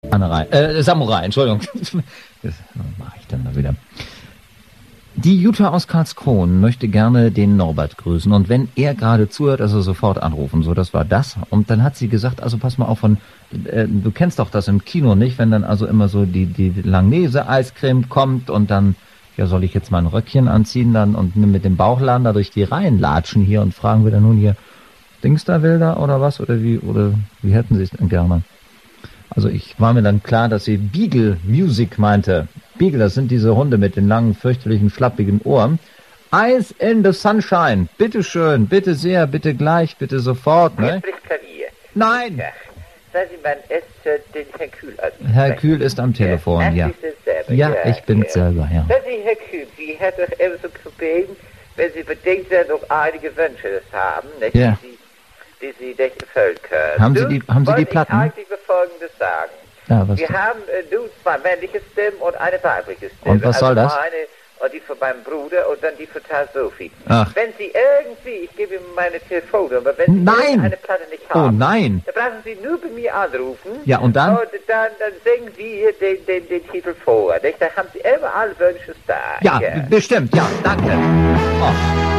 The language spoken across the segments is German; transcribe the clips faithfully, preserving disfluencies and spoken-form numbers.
Samurai, äh, Samurai, Entschuldigung. Das mache ich dann mal wieder. Die Jutta aus Karlskron möchte gerne den Norbert grüßen. Und wenn er gerade zuhört, also sofort anrufen. So, das war das. Und dann hat sie gesagt, also pass mal auf, von, äh, du kennst doch das im Kino nicht, wenn dann also immer so die, die Langnese-Eiscreme kommt und dann, ja, soll ich jetzt mal ein Röckchen anziehen dann und mit dem Bauchladen da durch die Reihen latschen hier und fragen wir dann nun hier, Dings da Wilder oder was? Oder wie, oder wie hätten sie es denn gerne? Also ich war mir dann klar, dass sie Beagle Music meinte. Beagle, das sind diese Hunde mit den langen, fürchterlichen, schlappigen Ohren. Eyes in the Sunshine. Bitte schön, bitte sehr, bitte gleich, bitte sofort. Ne? Hier spricht Klavier. Nein! Ja. Sagen Sie mal, es äh, den Herrn Kühl an. Herr Kühl ist am Telefon, ja. ja. Ach, Sie sind selber. Ja, ja, ich bin ja. selber, ja. Sagen Sie, Herr Kühl, Sie hat doch eben so gebeten, wenn Sie bedingt sind, noch einige Wünsche haben, nicht? Ja. Die Sie die Sie nicht erfüllen können. Haben Sie die, haben Sie die ich Platten? eigentlich Folgendes sagen. Ja, was Wir denn? haben äh, nun zwei männliche Stimmen und eine weibliche Stimme. Und was also soll das? Meine und die von meinem Bruder und dann die von Tante Sophie. Ach. Wenn Sie irgendwie, ich gebe Ihnen meine Telefonnummer, wenn Sie Nein! eine Platte nicht Oh haben, nein! dann brauchen Sie nur bei mir anrufen. Ja, und dann? Und dann, dann singen wir den, den, den Titel vor. Nicht? Da haben Sie immer alle Wünsche da. Ja, bestimmt, ja, danke. Oh.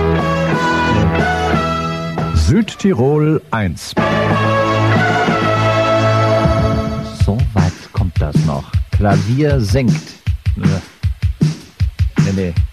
Südtirol eins. So weit kommt das noch. Klavier singt. Nee, nee.